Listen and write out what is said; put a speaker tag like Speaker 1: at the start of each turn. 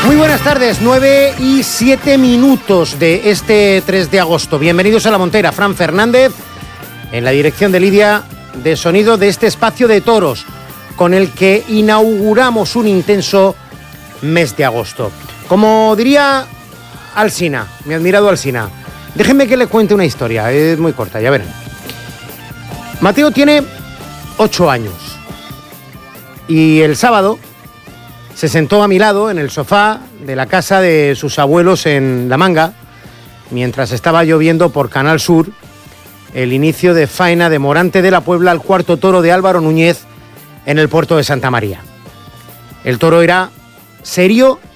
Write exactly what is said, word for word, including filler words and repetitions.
Speaker 1: Muy buenas tardes, nueve y siete minutos de este tres de agosto. Bienvenidos a La Montera. Fran Fernández en la dirección de Lidia de sonido de este espacio de toros con el que inauguramos un intenso mes de agosto. Como diría Alsina, mi admirado Alsina, déjenme que le cuente una historia, es muy corta, ya verán. Mateo tiene ocho años y el sábado se sentó a mi lado en el sofá de la casa de sus abuelos en La Manga, mientras estaba lloviendo por Canal Sur el inicio de faena de Morante de la Puebla al cuarto toro de Álvaro Núñez en el puerto de Santa María. El toro era serio